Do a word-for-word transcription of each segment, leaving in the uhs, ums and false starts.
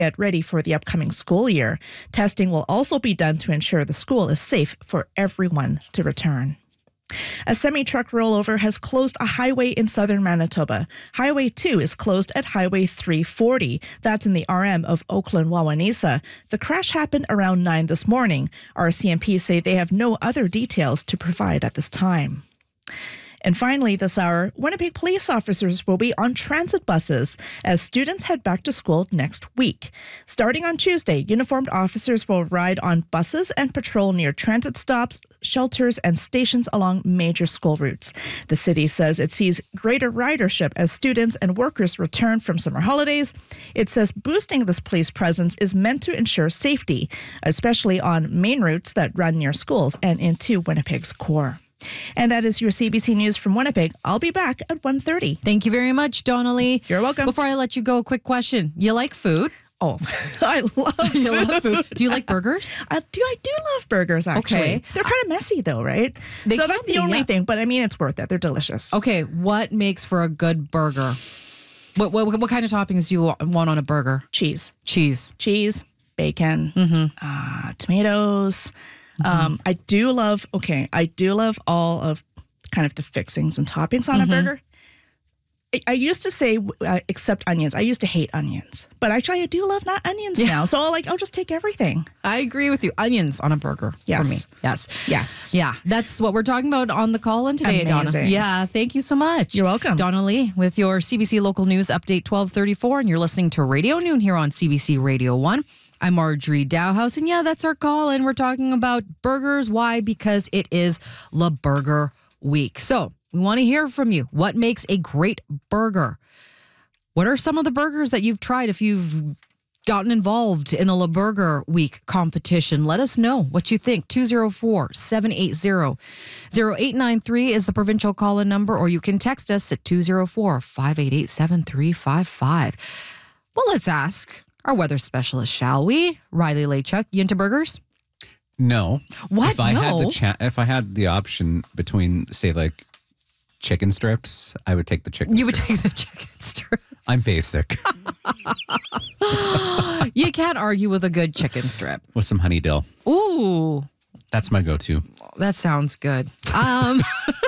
get ready for the upcoming school year. Testing will also be done to ensure the school is safe for everyone to return. A semi-truck rollover has closed a highway in southern Manitoba. Highway two is closed at Highway three forty. That's in the R M of Oakland-Wawanesa. The crash happened around nine this morning. R C M P say they have no other details to provide at this time. And finally, this hour, Winnipeg police officers will be on transit buses as students head back to school next week. Starting on Tuesday, uniformed officers will ride on buses and patrol near transit stops, shelters, and stations along major school routes. The city says it sees greater ridership as students and workers return from summer holidays. It says boosting this police presence is meant to ensure safety, especially on main routes that run near schools and into Winnipeg's core. And that is your C B C News from Winnipeg. I'll be back at one thirty. Thank you very much, Donnelly. You're welcome. Before I let you go, a quick question. You like food? Oh, I love food. You love food. Do you like burgers? I do. I do love burgers, actually. Okay. They're kind of messy, though, right? They so can that's the be, only yeah. thing. But, I mean, it's worth it. They're delicious. Okay. What makes for a good burger? What what, what kind of toppings do you want on a burger? Cheese. Cheese. Cheese, bacon, Mm-hmm. uh, tomatoes. Mm-hmm. Um, I do love, okay, I do love all of kind of the fixings and toppings on Mm-hmm. a burger. I, I used to say, uh, except onions. I used to hate onions. But actually, I do love not onions Yeah. now. So I'll, like, I'll just take everything. I agree with you. Onions on a burger Yes. for me. Yes. Yes. Yeah, that's what we're talking about on the call-in today, Donna. Amazing. Yeah, thank you so much. You're welcome. Donna Lee with your C B C Local News Update twelve thirty-four, and you're listening to Radio Noon here on C B C Radio one. I'm Marjorie Dowhouse, and yeah, that's our call, and we're talking about burgers. Why? Because it is La Burger Week. So we want to hear from you. What makes a great burger? What are some of the burgers that you've tried if you've gotten involved in the La Burger Week competition? Let us know what you think. two oh four, seven eight zero, zero eight nine three is the provincial call-in number, or you can text us at two oh four, five eight eight, seven three five five. Well, let's ask our weather specialist, shall we? Riley Lachuk, you into burgers? No. What? If I No? had the cha- if I had the option between, say, like chicken strips, I would take the chicken You would strips. take the chicken strips. I'm basic. You can't argue with a good chicken strip. With some honey dill. Ooh, That's my go-to. that sounds good. Um,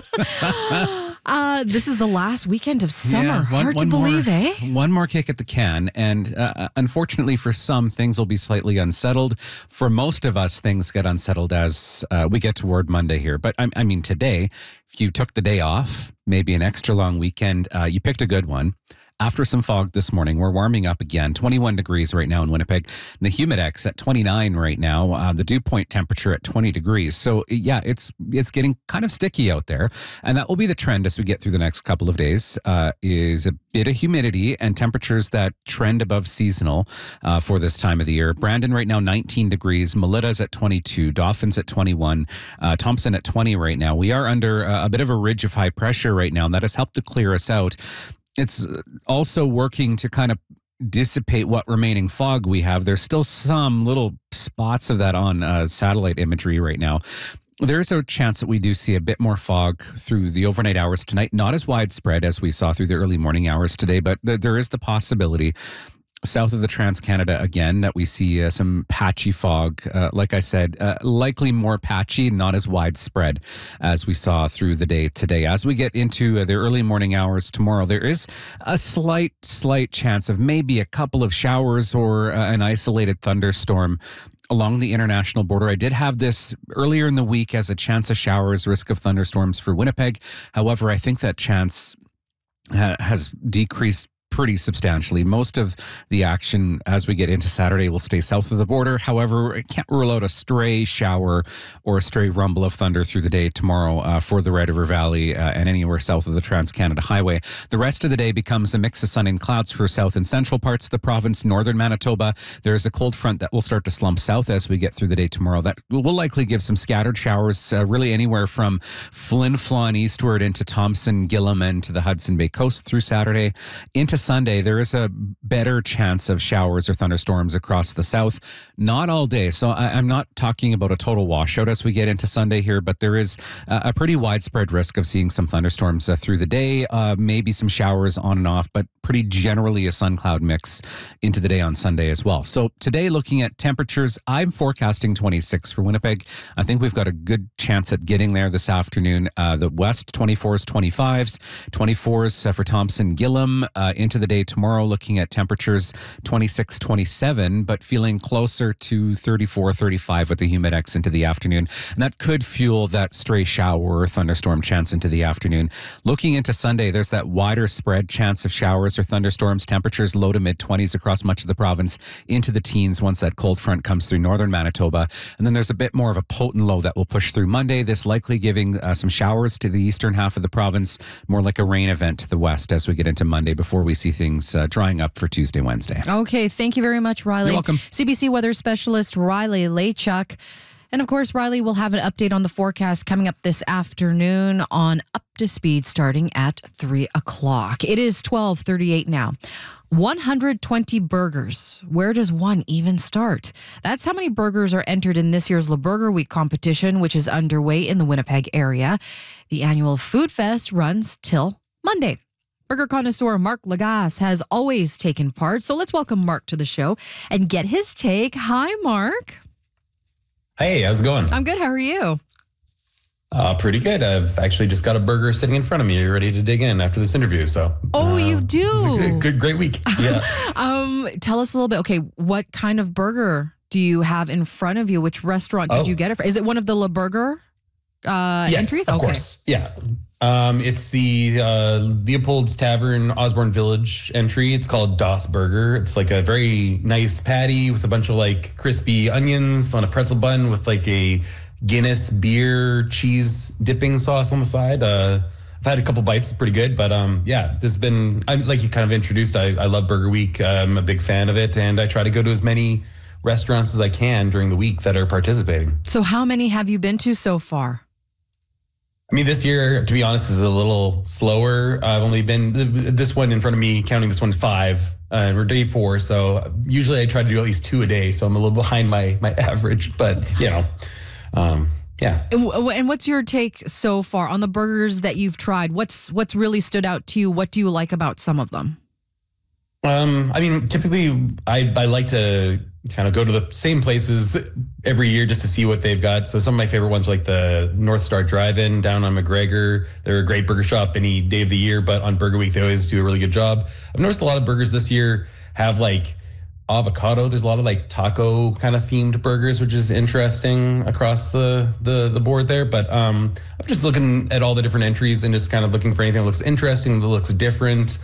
uh, this is the last weekend of summer. Yeah, one- Hard to one more- believe, eh? One more kick at the can. And uh, unfortunately for some, things will be slightly unsettled. For most of us, things get unsettled as uh, we get toward Monday here. But I, I mean, today, if you took the day off, maybe an extra long weekend, uh, you picked a good one. After some fog this morning, we're warming up again. twenty-one degrees right now in Winnipeg. The Humidex at twenty-nine right now. Uh, the dew point temperature at twenty degrees. So yeah, it's it's getting kind of sticky out there, and that will be the trend as we get through the next couple of days. Uh, is a bit of humidity and temperatures that trend above seasonal uh, for this time of the year. Brandon right now nineteen degrees. Melitta's at twenty-two. Dauphin's at twenty-one. Uh, Thompson at twenty right now. We are under a, a bit of a ridge of high pressure right now, and that has helped to clear us out. It's also working to kind of dissipate what remaining fog we have. There's still some little spots of that on uh, satellite imagery right now. There is a chance that we do see a bit more fog through the overnight hours tonight. Not as widespread as we saw through the early morning hours today, but th- there is the possibility south of the Trans-Canada again that we see uh, some patchy fog. Uh, like I said, uh, likely more patchy, not as widespread as we saw through the day today. As we get into uh, the early morning hours tomorrow, there is a slight, slight chance of maybe a couple of showers or uh, an isolated thunderstorm along the international border. I did have this earlier in the week as a chance of showers, risk of thunderstorms for Winnipeg. However, I think that chance ha- has decreased pretty substantially. Most of the action as we get into Saturday will stay south of the border. However, I can't rule out a stray shower or a stray rumble of thunder through the day tomorrow uh, for the Red River Valley uh, and anywhere south of the Trans-Canada Highway. The rest of the day becomes a mix of sun and clouds for south and central parts of the province. Northern Manitoba, there's a cold front that will start to slump south as we get through the day tomorrow. That will likely give some scattered showers uh, really anywhere from Flin Flon eastward into Thompson, Gillam, and to the Hudson Bay coast through Saturday. Into Sunday, there is a better chance of showers or thunderstorms across the south. Not all day. So I, I'm not talking about a total washout as we get into Sunday here, but there is a, a pretty widespread risk of seeing some thunderstorms uh, through the day, uh, maybe some showers on and off, but pretty generally a sun cloud mix into the day on Sunday as well. So today, looking at temperatures, I'm forecasting twenty-six for Winnipeg. I think we've got a good chance at getting there this afternoon. Uh, the west, twenty-fours, twenty-fives, twenty-fours uh, for Thompson, Gillum. Uh, into the day tomorrow, looking at temperatures twenty-six, twenty-seven, but feeling closer to thirty-four, thirty-five with the humidex into the afternoon. And that could fuel that stray shower or thunderstorm chance into the afternoon. Looking into Sunday, there's that wider spread chance of showers or thunderstorms. Temperatures low to mid twenties across much of the province, into the teens once that cold front comes through northern Manitoba. And then there's a bit more of a potent low that will push through Monday, this likely giving uh, some showers to the eastern half of the province, more like a rain event to the west as we get into Monday before we see things uh, drying up for Tuesday, Wednesday. Okay, thank you very much, Riley. You're welcome. C B C weather specialist Riley Lachuk. And of course, Riley will have an update on the forecast coming up this afternoon on Up to Speed starting at three o'clock. It is twelve thirty-eight now. one hundred twenty burgers. Where does one even start? That's how many burgers are entered in this year's Le Burger Week competition, which is underway in the Winnipeg area. The annual Food Fest runs till Monday. Burger connoisseur Mark Lagasse has always taken part. So let's welcome Mark to the show and get his take. Hi, Mark. Hey, how's it going? I'm good. How are you? Uh, pretty good. I've actually just got a burger sitting in front of me, ready to dig in after this interview. So, oh, uh, you do? It's a good, good, great week. Yeah. um, tell us a little bit. Okay, what kind of burger do you have in front of you? Which restaurant did Oh. you get it from? Is it one of the Le Burger uh, yes, entries? of okay. course. Yeah. Um, it's the uh, Leopold's Tavern, Osborne Village entry. It's called Das Burger. It's like a very nice patty with a bunch of like crispy onions on a pretzel bun with like a Guinness beer cheese dipping sauce on the side. Uh, I've had a couple bites, it's pretty good. But um, yeah, this has been, I, like you kind of introduced, I, I love Burger Week. I'm a big fan of it. And I try to go to as many restaurants as I can during the week that are participating. So how many have you been to so far? I mean, this year, to be honest, is a little slower. I've only been, this one in front of me, counting this one, five. Uh, we're day four. So usually I try to do at least two a day. So I'm a little behind my my average. But, you know, um, yeah. And w- and what's your take so far on the burgers that you've tried? What's what's really stood out to you? What do you like about some of them? Um, I mean, typically I, I like to kind of go to the same places every year just to see what they've got. So some of my favorite ones are like the North Star Drive-In down on McGregor. They're a great burger shop any day of the year, but on Burger Week, they always do a really good job. I've noticed a lot of burgers this year have like avocado. There's a lot of like taco kind of themed burgers, which is interesting across the, the, the board there. But um, I'm just looking at all the different entries and just kind of looking for anything that looks interesting, that looks different.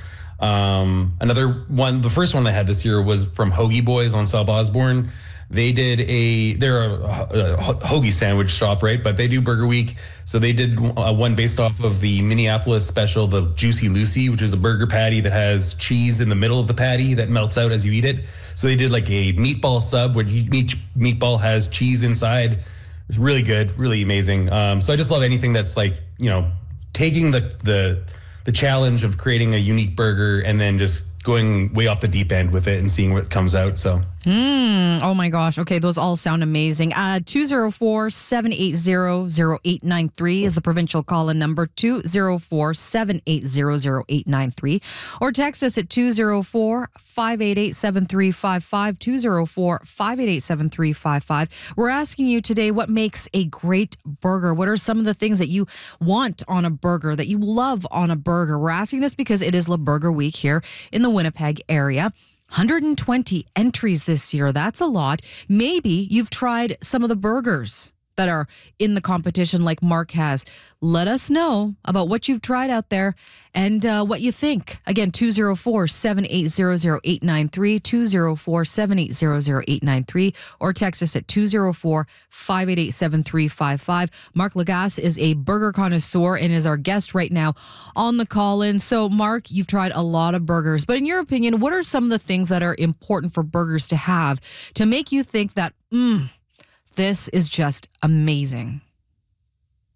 Um, another one, the first one I had this year was from Hoagie Boys on South Osborne. They did a, they're a, a hoagie sandwich shop, right? But they do Burger Week. So they did uh, one based off of the Minneapolis special, the Juicy Lucy, which is a burger patty that has cheese in the middle of the patty that melts out as you eat it. So they did like a meatball sub where each meatball has cheese inside. It's really good, really amazing. Um, so I just love anything that's like, you know, taking the, the, the challenge of creating a unique burger and then just going way off the deep end with it and seeing what comes out. So, Mm, oh my gosh. Okay, those all sound amazing. Uh, two oh four, seven eight zero, zero eight nine three is the provincial call-in number, two oh four, seven eight zero, zero eight nine three. Or text us at two oh four, five eight eight, seven three five five, two oh four, five eight eight, seven three five five. We're asking you today, what makes a great burger? What are some of the things that you want on a burger, that you love on a burger? We're asking this because it is Le Burger Week here in the Winnipeg area. one hundred twenty entries this year. That's a lot. Maybe you've tried some of the burgers that are in the competition like Mark has. Let us know about what you've tried out there and uh, what you think. Again, two oh four, seven eight zero, zero eight nine three, two oh four, seven eight zero, zero eight nine three, or text us at two oh four, five eight eight, seven three five five. Mark Lagasse is a burger connoisseur and is our guest right now on the call-in. So, Mark, you've tried a lot of burgers, but in your opinion, what are some of the things that are important for burgers to have to make you think that, mmm, this is just amazing?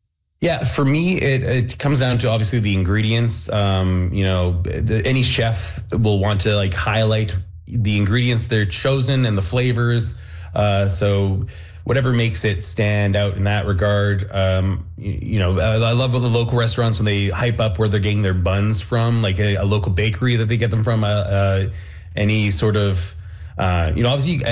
Yeah, for me, it, it comes down to obviously the ingredients. Um, you know, the, any chef will want to like highlight the ingredients they're chosen and the flavors. Uh, so whatever makes it stand out in that regard. Um, you, you know, I, I love the local restaurants when they hype up where they're getting their buns from, like a, a local bakery that they get them from. Uh, uh, any sort of, uh, you know, obviously